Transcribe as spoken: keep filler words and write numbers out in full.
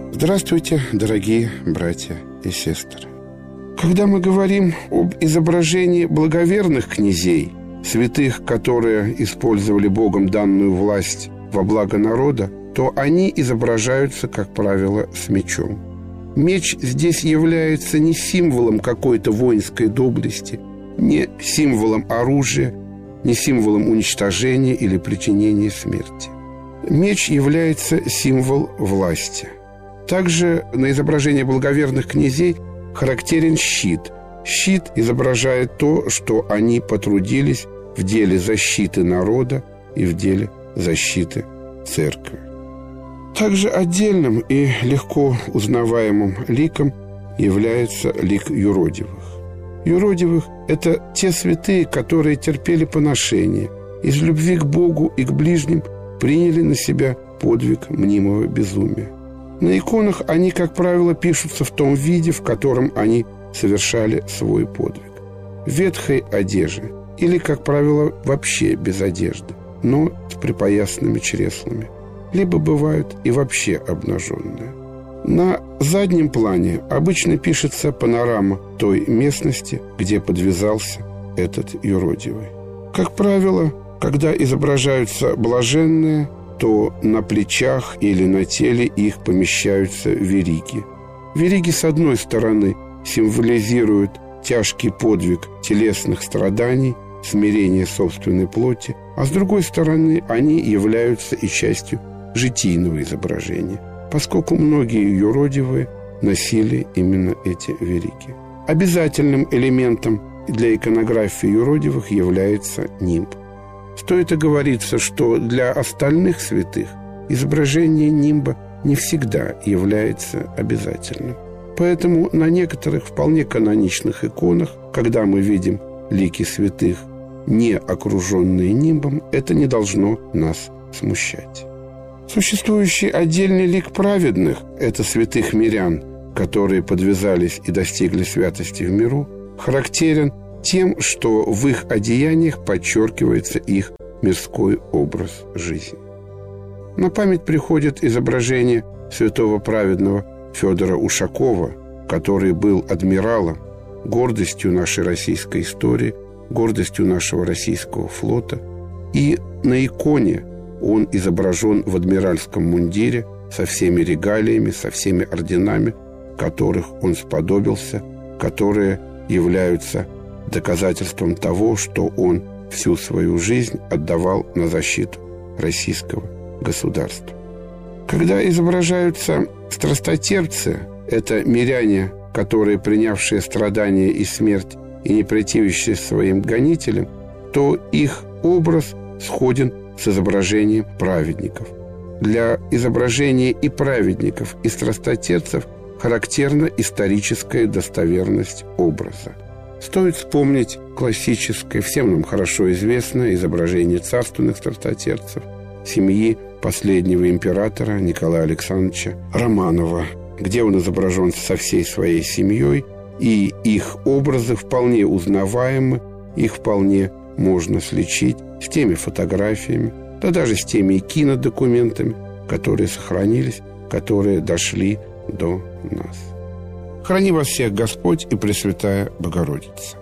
Здравствуйте, дорогие братья и сестры. Когда мы говорим об изображении благоверных князей, святых, которые использовали Богом данную власть во благо народа, то они изображаются, как правило, с мечом. Меч здесь является не символом какой-то воинской доблести, не символом оружия, не символом уничтожения или причинения смерти. Меч является символом власти. Также на изображении благоверных князей характерен щит. Щит изображает то, что они потрудились в деле защиты народа и в деле защиты церкви. Также отдельным и легко узнаваемым ликом является лик юродивых. Юродивых – это те святые, которые терпели поношение, из любви к Богу и к ближним приняли на себя подвиг мнимого безумия. На иконах они, как правило, пишутся в том виде, в котором они совершали свой подвиг. В ветхой одежде или, как правило, вообще без одежды, но с припоясанными чреслами. Либо бывают и вообще обнаженные. На заднем плане обычно пишется панорама той местности, где подвязался этот юродивый. Как правило, когда изображаются блаженные, то на плечах или на теле их помещаются вериги. Вериги, с одной стороны, символизируют тяжкий подвиг телесных страданий, смирение собственной плоти, а с другой стороны, они являются и частью житийного изображения, поскольку многие юродивые носили именно эти вериги. Обязательным элементом для иконографии юродивых является нимб. Стоит оговориться, что для остальных святых изображение нимба не всегда является обязательным. Поэтому на некоторых вполне каноничных иконах, когда мы видим лики святых, не окруженные нимбом, это не должно нас смущать. Существующий отдельный лик праведных – это святых мирян, которые подвязались и достигли святости в миру, характерен тем, что в их одеяниях подчеркивается их мирской образ жизни. На память приходит изображение святого праведного Федора Ушакова, который был адмиралом, гордостью нашей российской истории, гордостью нашего российского флота. И на иконе он изображен в адмиральском мундире со всеми регалиями, со всеми орденами, которых он сподобился, которые являются доказательством того, что он всю свою жизнь отдавал на защиту российского государства. Когда изображаются страстотерпцы, это миряне, которые, принявшие страдания и смерть и не противящие своим гонителям, то их образ сходен с изображением праведников. Для изображения и праведников, и страстотерпцев характерна историческая достоверность образа. Стоит вспомнить классическое, всем нам хорошо известное изображение царственных страстотерпцев семьи последнего императора Николая Александровича Романова, где он изображен со всей своей семьей, и их образы вполне узнаваемы, их вполне можно сличить с теми фотографиями, да даже с теми кинодокументами, которые сохранились, которые дошли до нас. Храни вас всех Господь и Пресвятая Богородица.